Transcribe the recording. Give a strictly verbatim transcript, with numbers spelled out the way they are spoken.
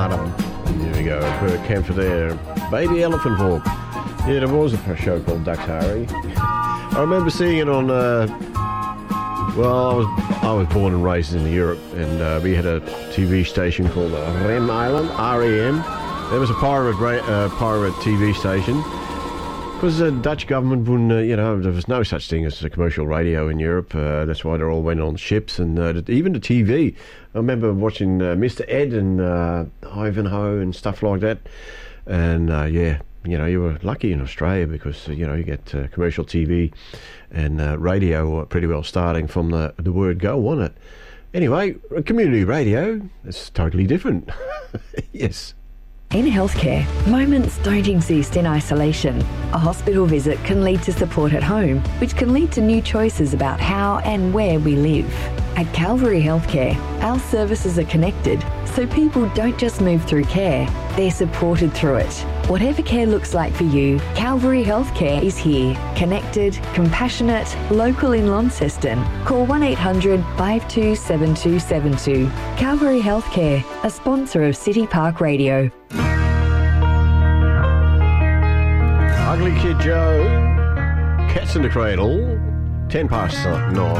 Adam. There we go. Bert Kempfer there. Baby Elephant Walk. Yeah, there was a show called Ducks Harry. I remember seeing it on. Uh, well, I was I was born and raised in Europe, and uh, we had a T V station called uh, Rem Island, R E M. There was a pirate ra- uh, pirate T V station. Because the Dutch government wouldn't, uh, you know, there was no such thing as a commercial radio in Europe. Uh, that's why they all went on ships, and uh, even the T V. I remember watching uh, Mister Ed and uh, Ivanhoe and stuff like that. And uh, yeah, you know, you were lucky in Australia because uh, you know you get uh, commercial T V and uh, radio pretty well starting from the the word go, wasn't it? Anyway, community radio is totally different. Yes. In healthcare, moments don't exist in isolation. A hospital visit can lead to support at home, which can lead to new choices about how and where we live. At Calvary Healthcare, our services are connected, so people don't just move through care, they're supported through it. Whatever care looks like for you, Calvary Healthcare is here. Connected, compassionate, local in Launceston. Call one eight hundred, five two seven two seven two. Calvary Healthcare, a sponsor of City Park Radio. Ugly Kid Joe, Cats in the Cradle, ten past nine.